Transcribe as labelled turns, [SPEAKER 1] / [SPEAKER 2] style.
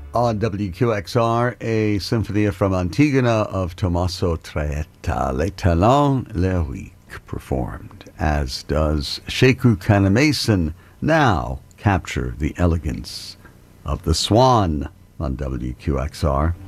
[SPEAKER 1] On WQXR, a Sinfonia from Antigona of Tommaso Traetta, Les Talents Lyriques, performed, as does Sheku Kanemason, Now Capture the Elegance of the Swan on WQXR.